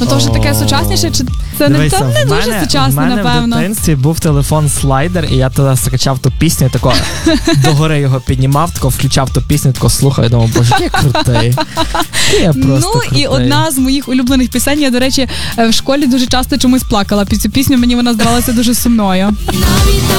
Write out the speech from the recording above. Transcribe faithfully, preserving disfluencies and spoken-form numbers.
Ну то вже таке сучасніше, чи це не, Дивися, це не в дуже мене, сучасно, в мене напевно. в дитинстві був телефон слайдер, і я тоді скачав ту пісню, і тако догори його піднімав, тако включав ту пісню, тако слухав, і думав, боже, який крутий. Я просто Ну крутий. і одна з моїх улюблених пісень, я, до речі, в школі дуже часто чомусь плакала під цю пісню, мені вона здавалася дуже сумною. Навіть